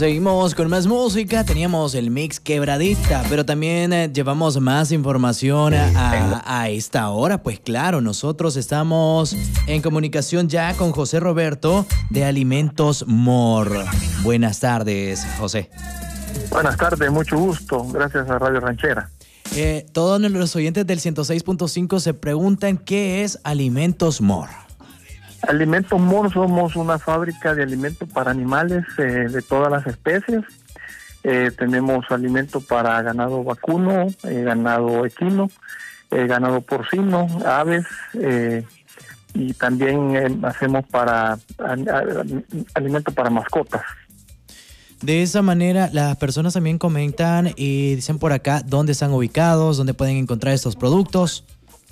Seguimos con más música, teníamos el mix Quebradita, pero también llevamos más información a esta hora. Pues claro, nosotros estamos en comunicación ya con José Roberto de Alimentos More. Buenas tardes, José. Buenas tardes, mucho gusto, gracias a Radio Ranchera. Todos los oyentes del 106.5 se preguntan ¿qué es Alimentos More? Alimentos More somos una fábrica de alimentos para animales de todas las especies. Tenemos alimentos para ganado vacuno, ganado equino, ganado porcino, aves, y también hacemos para alimentos para mascotas. De esa manera, las personas también comentan y dicen por acá dónde están ubicados, dónde pueden encontrar estos productos.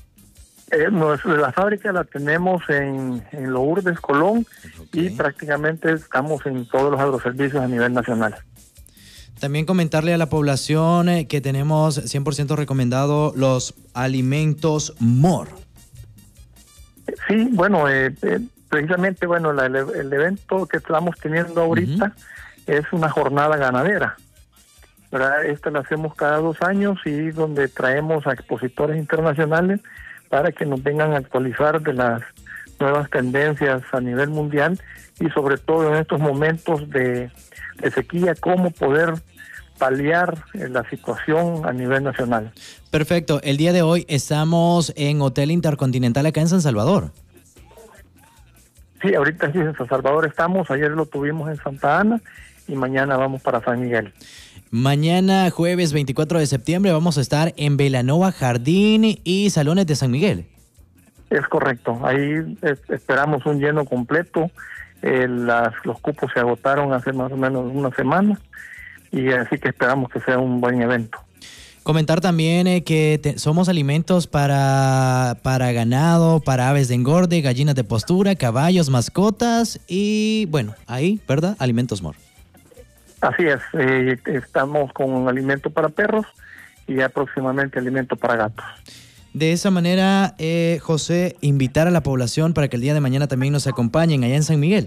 La fábrica la tenemos en Lourdes, Colón, y prácticamente estamos en todos los agroservicios a nivel nacional. También comentarle a la población que tenemos 100% recomendado los Alimentos More. Sí, bueno, precisamente, bueno, el evento que estamos teniendo ahorita es una jornada ganadera, ¿verdad? Esta la hacemos cada 2 años y donde traemos a expositores internacionales para que nos vengan a actualizar de las nuevas tendencias a nivel mundial y sobre todo en estos momentos de sequía, cómo poder paliar la situación a nivel nacional. Perfecto. El día de hoy estamos en Hotel Intercontinental acá en San Salvador. Sí, ahorita sí en San Salvador estamos. Ayer lo tuvimos en Santa Ana y mañana vamos para San Miguel. Mañana, jueves 24 de septiembre, vamos a estar en Belanova, Jardín y Salones de San Miguel. Es correcto. Ahí esperamos un lleno completo. Los cupos se agotaron hace más o menos una semana y así que esperamos que sea un buen evento. Comentar también que somos alimentos para ganado, para aves de engorde, gallinas de postura, caballos, mascotas y bueno, ahí, ¿verdad? Alimentos More. Así es, estamos con alimento para perros y ya próximamente alimento para gatos. De esa manera, José, invitar a la población para que el día de mañana también nos acompañen allá en San Miguel.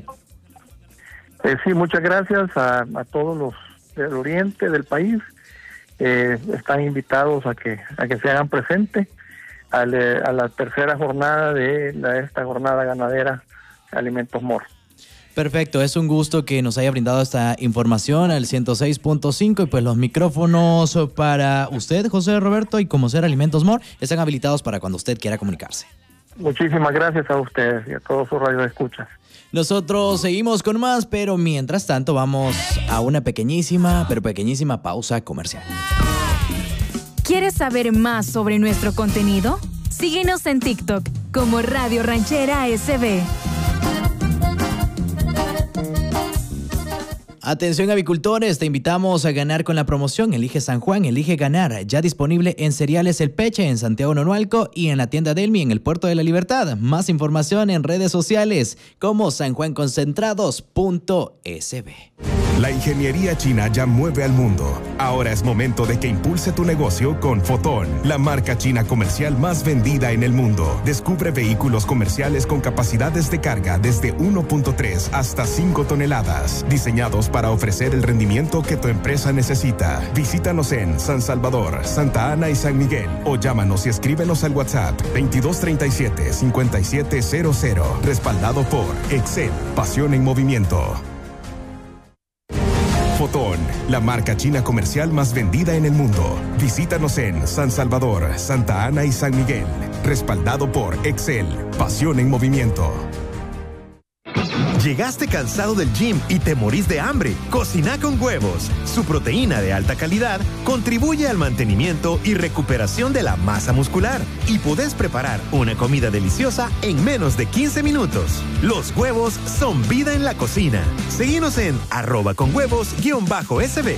Sí, muchas gracias a todos los del oriente del país. Están invitados a que se hagan presentes a la tercera jornada de esta jornada ganadera Alimentos More. Perfecto, es un gusto que nos haya brindado esta información al 106.5 y pues los micrófonos para usted, José Roberto, y como ser Alimentos More, están habilitados para cuando usted quiera comunicarse. Muchísimas gracias a ustedes y a todos sus radioescuchas. Nosotros seguimos con más, pero mientras tanto vamos a una pequeñísima, pero pequeñísima pausa comercial. ¿Quieres saber más sobre nuestro contenido? Síguenos en TikTok como Radio Ranchera SB. Atención avicultores, te invitamos a ganar con la promoción Elige San Juan, Elige Ganar, ya disponible en Cereales El Peche en Santiago Nonualco y en la tienda Delmi en el Puerto de la Libertad. Más información en redes sociales como sanjuanconcentrados.sb. La ingeniería china ya mueve al mundo. Ahora es momento de que impulse tu negocio con Fotón, la marca china comercial más vendida en el mundo. Descubre vehículos comerciales con capacidades de carga desde 1.3 hasta 5 toneladas, diseñados para ofrecer el rendimiento que tu empresa necesita. Visítanos en San Salvador, Santa Ana y San Miguel o llámanos y escríbenos al WhatsApp 2237-5700. Respaldado por Excel, pasión en movimiento. Fotón, la marca china comercial más vendida en el mundo. Visítanos en San Salvador, Santa Ana y San Miguel. Respaldado por Excel, pasión en movimiento. ¿Llegaste cansado del gym y te morís de hambre? Cocina con Huevos. Su proteína de alta calidad contribuye al mantenimiento y recuperación de la masa muscular. Y podés preparar una comida deliciosa en menos de 15 minutos. Los huevos son vida en la cocina. Seguinos en @conhuevos_SB.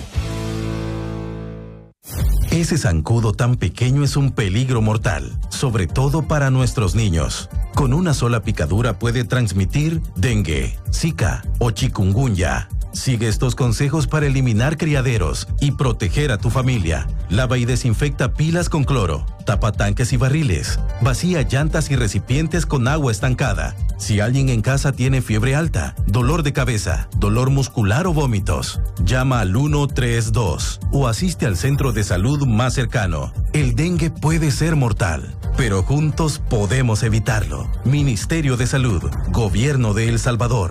Ese zancudo tan pequeño es un peligro mortal, sobre todo para nuestros niños. Con una sola picadura puede transmitir dengue, zika o chikungunya. Sigue estos consejos para eliminar criaderos y proteger a tu familia. Lava y desinfecta pilas con cloro, tapa tanques y barriles, vacía llantas y recipientes con agua estancada. Si alguien en casa tiene fiebre alta, dolor de cabeza, dolor muscular o vómitos, llama al 132 o asiste al centro de salud más cercano. El dengue puede ser mortal, pero juntos podemos evitarlo. Ministerio de Salud, Gobierno de El Salvador.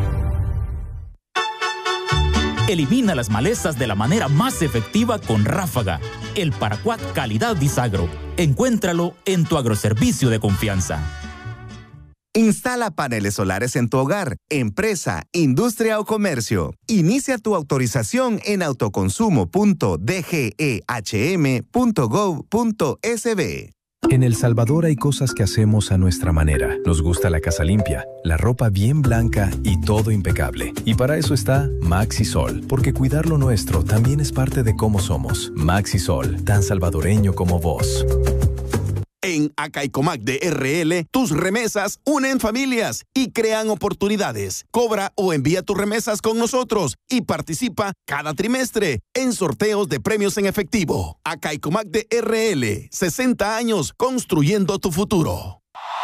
Elimina las malezas de la manera más efectiva con Ráfaga, el paraquat calidad Disagro. Encuéntralo en tu agroservicio de confianza. Instala paneles solares en tu hogar, empresa, industria o comercio. Inicia tu autorización en autoconsumo.dgehm.gov.sb. En El Salvador hay cosas que hacemos a nuestra manera. Nos gusta la casa limpia, la ropa bien blanca y todo impecable. Y para eso está Maxisol, porque cuidar lo nuestro también es parte de cómo somos. Maxisol, tan salvadoreño como vos. En Acaicomac de RL, tus remesas unen familias y crean oportunidades. Cobra o envía tus remesas con nosotros y participa cada trimestre en sorteos de premios en efectivo. Acaicomac de RL, 60 años construyendo tu futuro.